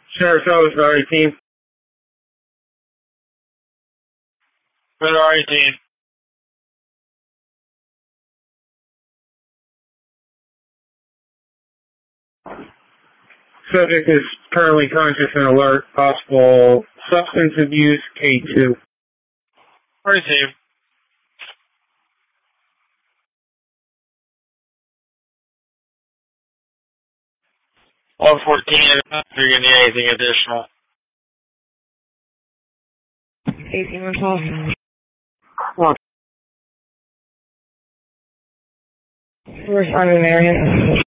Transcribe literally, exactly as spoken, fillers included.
Sarasota, sorry, team. Where are you, team? Subject is currently conscious and alert. Possible substance abuse, K two. Where are you, team? one fourteen, if you're going to need anything additional. eighteen or twelve. Well, Where's Simon Marion?